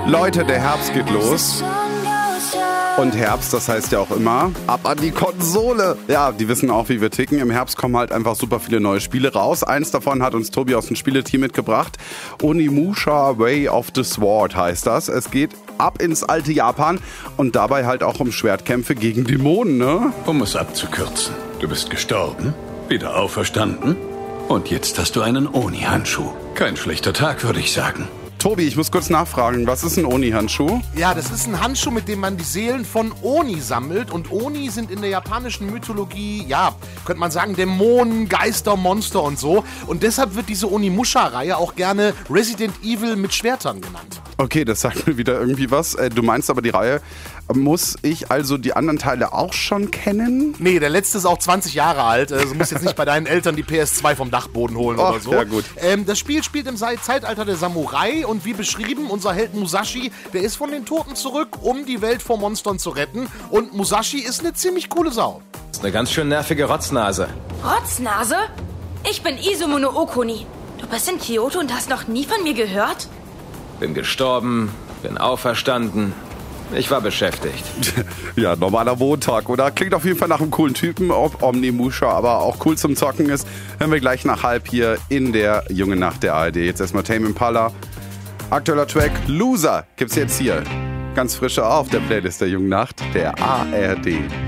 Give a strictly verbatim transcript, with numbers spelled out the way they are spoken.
Leute, der Herbst geht los. Und Herbst, das heißt ja auch immer, ab an die Konsole. Ja, die wissen auch, wie wir ticken. Im Herbst kommen halt einfach super viele neue Spiele raus. Eins davon hat uns Tobi aus dem Spieleteam mitgebracht. Onimusha Way of the Sword heißt das. Es geht ab ins alte Japan und dabei halt auch um Schwertkämpfe gegen Dämonen, ne? Um es abzukürzen, du bist gestorben, wieder auferstanden und jetzt hast du einen Oni-Handschuh. Kein schlechter Tag, würde ich sagen. Tobi, ich muss kurz nachfragen, was ist ein Oni-Handschuh? Ja, das ist ein Handschuh, mit dem man die Seelen von Oni sammelt. Und Oni sind in der japanischen Mythologie, ja, könnte man sagen, Dämonen, Geister, Monster und so. Und deshalb wird diese Onimusha-Reihe auch gerne Resident Evil mit Schwertern genannt. Okay, das sagt mir wieder irgendwie was. Du meinst aber die Reihe, muss ich also die anderen Teile auch schon kennen? Nee, der letzte ist auch zwanzig Jahre alt. Also musst jetzt nicht bei deinen Eltern die P S zwei vom Dachboden holen Och, oder so. Ja, gut. Ähm, das Spiel spielt im Zeitalter der Samurai und wie beschrieben, unser Held Musashi, der ist von den Toten zurück, um die Welt vor Monstern zu retten. Und Musashi ist eine ziemlich coole Sau. Das ist eine ganz schön nervige Rotznase. Rotznase? Ich bin Izumo no Okuni. Du bist in Kyoto und hast noch nie von mir gehört? Bin gestorben, bin auferstanden. Ich war beschäftigt. Ja, normaler Montag, oder? Klingt auf jeden Fall nach einem coolen Typen, ob Onimusha aber auch cool zum Zocken ist. Hören wir gleich nach halb hier in der Jungen Nacht der A R D. Jetzt erstmal Tame Impala. Aktueller Track Loser gibt's jetzt hier. Ganz frische auf der Playlist der Jungen Nacht der A R D.